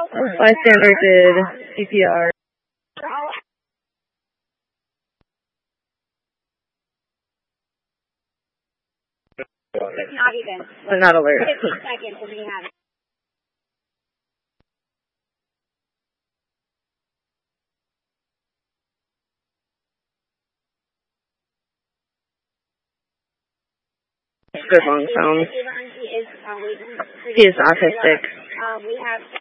Bystander did CPR. Not even. But not alert. 15 seconds if you have it. Good lung sounds. He is autistic. We have